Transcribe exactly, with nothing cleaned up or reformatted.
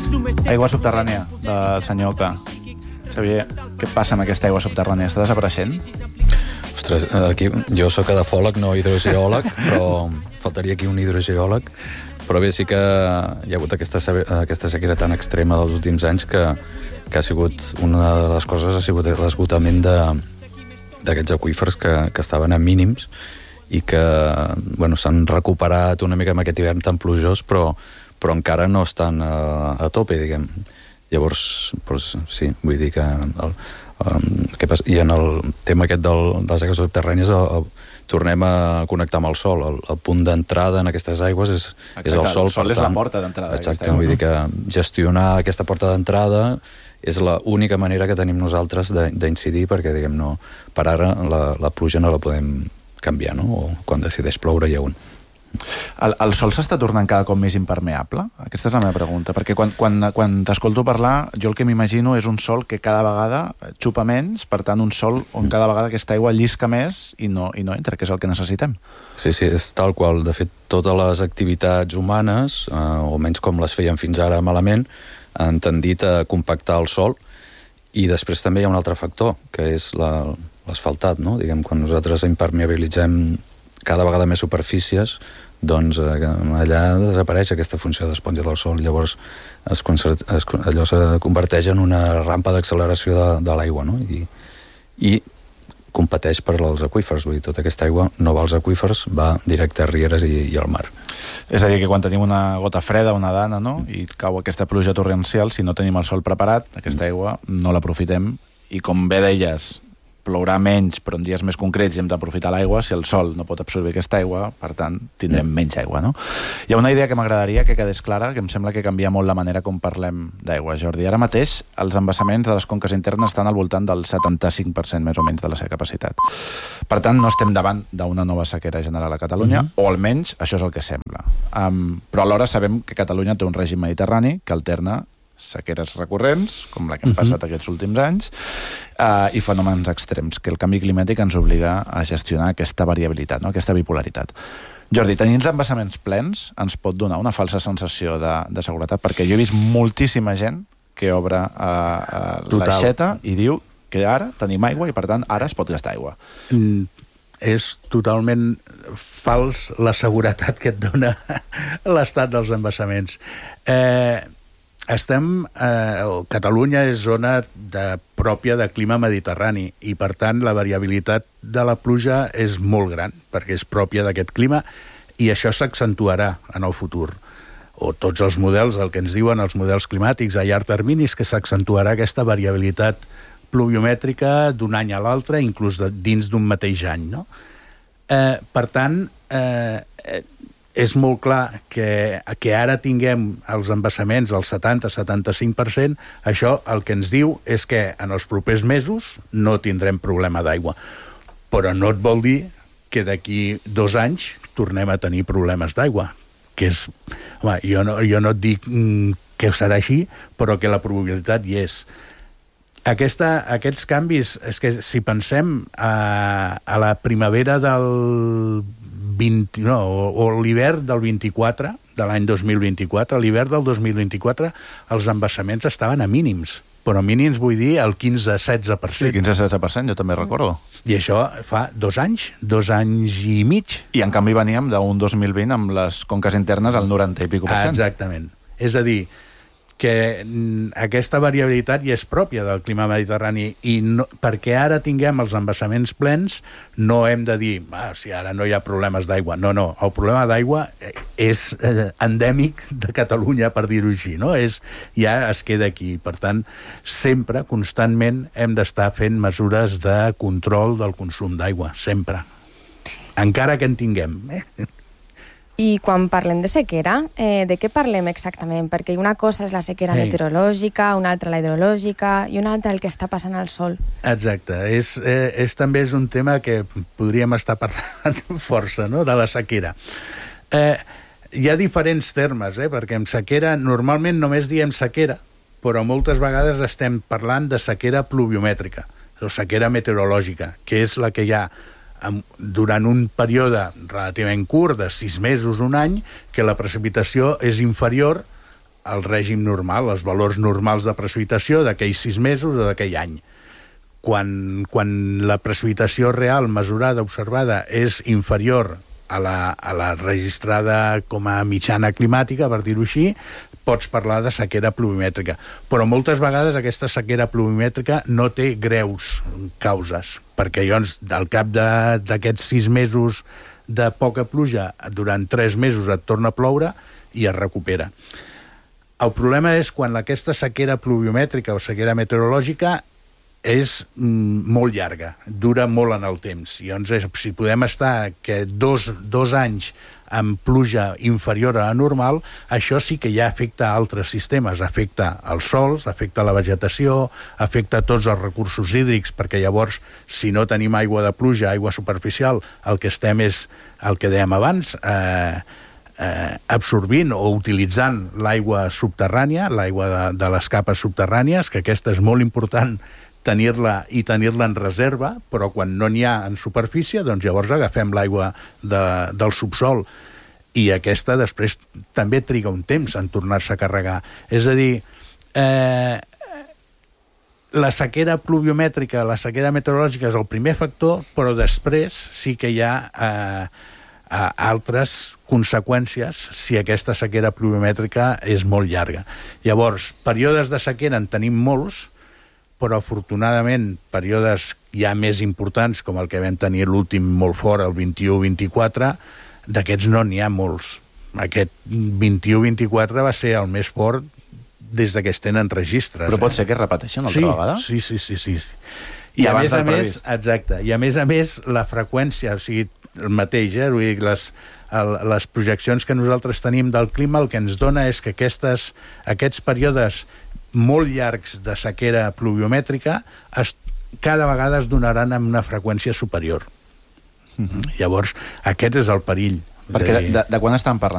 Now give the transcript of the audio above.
Aigua subterrània, del senyor Oca. Xavier, què passa amb aquesta aigua subterrània? Està desapareixent? Ostres, aquí, jo soc edafòleg, no hidrogeòleg, però faltaria aquí un hidrogeòleg. Però bé, sí que hi ha hagut aquesta, aquesta sequera tan extrema dels últims anys que, que ha sigut una de les coses, ha sigut l'esgotament d'aquests aqüífers que, que estaven a mínims i que bueno, s'han recuperat una mica amb aquest hivern tan plujós, però, però encara no estan a, a tope, diguem. Llavors, doncs, sí, vull dir que... El, um, què passa? I en el tema aquest del, de les aigües subterrànies el, el, tornem a connectar amb el sol. El, el punt d'entrada en aquestes aigües és, Exacte, és el sol. El sol és tant, la porta d'entrada. Exacte, vull dir que gestionar aquesta porta d'entrada és l'única manera que tenim nosaltres d'incidir, perquè, diguem, no, per ara la, la pluja no la podem canviar, no? O quan decideix ploure hi ha un. El, el sol s'està tornant cada cop més impermeable? Aquesta és la meva pregunta, perquè quan, quan, quan t'escolto parlar, jo el que m'imagino és un sol que cada vegada xupa menys, per tant un sol on cada vegada aquesta aigua llisca més i no, i no entra, que és el que necessitem. Sí, sí, és tal qual. De fet, totes les activitats humanes, eh, o menys com les feien fins ara malament, han tendit a compactar el sol, i després també hi ha un altre factor, que és l'asfaltat, no? Diguem, quan nosaltres impermeabilitzem cada vegada més superfícies, doncs allà desapareix aquesta funció d'esponja del sol, llavors es, es, allò se converteix en una rampa d'acceleració de, de l'aigua, no? I, i competeix per als aqüífers, vull dir, tota aquesta aigua no va als aqüífers, va directe a rieres i, i al mar. És a dir, que quan tenim una gota freda, una dana, no?, i cau aquesta pluja torrencial, si no tenim el sol preparat, aquesta aigua no l'aprofitem, i com bé deies, plourà menys, però en dies més concrets i hem d'aprofitar l'aigua. Si el sol no pot absorbir aquesta aigua, per tant, tindrem menys aigua, no? Hi ha una idea que m'agradaria que quedés clara, que em sembla que canvia molt la manera com parlem d'aigua, Jordi. Ara mateix, els embassaments de les conques internes estan al voltant del setanta-cinc per cent més o menys de la seva capacitat. Per tant, no estem davant d'una nova sequera general a Catalunya, mm-hmm. o almenys això és el que sembla. Um, però alhora sabem que Catalunya té un règim mediterrani que alterna sequeres recurrents, com la que hem passat uh-huh. aquests últims anys, uh, i fenòmens extrems, que el canvi climàtic ens obliga a gestionar aquesta variabilitat, no? Aquesta bipolaritat. Jordi, tenir els embassaments plens ens pot donar una falsa sensació de, de seguretat, perquè jo he vist moltíssima gent que obre uh, uh, l'aixeta i diu que ara tenim aigua i, per tant, ara es pot gastar aigua. Mm. És totalment fals la seguretat que et dona l'estat dels embassaments. Eh... Estem, eh, Catalunya és zona de, pròpia de clima mediterrani i, per tant, la variabilitat de la pluja és molt gran, perquè és pròpia d'aquest clima i això s'accentuarà en el futur. O tots els models, el que ens diuen els models climàtics a llarg termini, és que s'accentuarà aquesta variabilitat pluviomètrica d'un any a l'altre, inclús de, dins d'un mateix any, no? Eh, per tant, eh, és molt clar que, que ara tinguem els embassaments al setanta a setanta-cinc per cent, això el que ens diu és que en els propers mesos no tindrem problema d'aigua. Però no et vol dir que d'aquí dos anys tornem a tenir problemes d'aigua. Que és, home, jo, no, jo no et dic mm, que serà així, però que la probabilitat hi és. Aquesta, aquests canvis, és que si pensem a, a la primavera del vint, no, o, o l'hivern del vint-i-quatre, de l'any dos mil vint-i-quatre, l'hivern del dos mil vint-i-quatre, els embassaments estaven a mínims, però mínims vull dir el quinze a setze per cent. Sí, quinze a setze per cent, jo també recordo. I això fa dos anys, dos anys i mig. I en canvi veníem d'un dos mil vint amb les conques internes al noranta i pico per cent. Exactament. És a dir, que aquesta variabilitat ja és pròpia del clima mediterrani i no, perquè ara tinguem els embassaments plens no hem de dir, ah, si ara no hi ha problemes d'aigua. No, no, el problema d'aigua és eh, endèmic de Catalunya, per dir-ho així, no? És, ja es queda aquí. Per tant, sempre, constantment, hem d'estar fent mesures de control del consum d'aigua, sempre. Encara que en tinguem, eh? I quan parlem de sequera, eh, de què parlem exactament? Perquè una cosa és la sequera hey. meteorològica, una altra la hidrològica i una altra el que està passant al sol. Exacte. És, eh, és també és un tema que podríem estar parlant força, no?, de la sequera. Eh, hi ha diferents termes, eh?, perquè en sequera normalment només diem sequera, però moltes vegades estem parlant de sequera pluviomètrica, o sequera meteorològica, que és la que hi ha durant un període relativament curt, de sis mesos, un any, que la precipitació és inferior el règim normal, els valors normals de precipitació d'aquells sis mesos o d'aquell any. Quan, quan la precipitació real mesurada, observada, és inferior a la, a la registrada com a mitjana climàtica, per dir-ho així, pots parlar de sequera pluviomètrica. Però moltes vegades aquesta sequera pluviomètrica no té greus causes, perquè llavors, al cap d'aquests sis mesos de poca pluja, durant tres mesos et torna a ploure i es recupera. El problema és quan aquesta sequera pluviomètrica o sequera meteorològica és mm, molt llarga, dura molt en el temps. I llavors, si podem estar que dos, dos anys amb pluja inferior a la normal, això sí que ja afecta altres sistemes, afecta els sols, afecta la vegetació, afecta tots els recursos hídrics, perquè llavors, si no tenim aigua de pluja, aigua superficial, el que estem és el que dèiem abans, eh, eh, absorbint o utilitzant l'aigua subterrània, l'aigua de, de les capes subterrànies, que aquesta és molt important tenir-la i tenir-la en reserva, però quan no n'hi ha en superfície, doncs llavors agafem l'aigua de, del subsol i aquesta després també triga un temps en tornar-se a carregar. És a dir, eh, la sequera pluviomètrica, la sequera meteorològica és el primer factor, però després sí que hi ha eh, altres conseqüències si aquesta sequera pluviomètrica és molt llarga. Llavors, períodes de sequera en tenim molts, però afortunadament períodes ja més importants, com el que vam tenir l'últim molt fort, el vint-i-u vint-i-quatre, d'aquests no n'hi ha molts. Aquest vint-i-u vint-i-quatre va ser el més fort des que es tenen registres. Però pot eh? ser que es repeteixi una sí, altra vegada? Sí, sí, sí, sí. I, I a més a més, exacte, i a més a més la freqüència, o sigui, el mateix, eh? Vull dir, les, el, les projeccions que nosaltres tenim del clima el que ens dona és que aquestes, aquests períodes molt llargs de sequera pluviomètrica es, cada vegada es donaran amb una freqüència superior. Mm-hmm. Llavors, aquest és el perill. Perquè de, de, de quan estan parlant?